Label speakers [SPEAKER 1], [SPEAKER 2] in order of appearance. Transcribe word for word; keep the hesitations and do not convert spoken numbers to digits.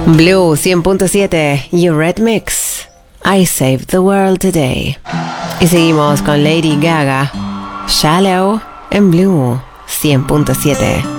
[SPEAKER 1] Blue cien punto siete, Eurythmics, I Saved the World Today. Y seguimos con Lady Gaga, Shallow, en Blue cien punto siete.